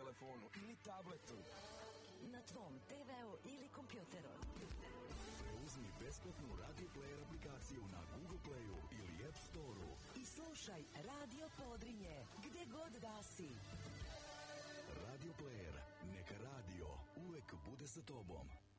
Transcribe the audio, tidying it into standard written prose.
telefonu ili tabletu. Na tvom TV-u ili kompjuteru. Preuzmi besplatnu Radio Player aplikaciju na Google Playu ili App Storeu. I slušaj Radio Podrinje, gde god da si. Radio Player, neka radio uvek bude sa tobom.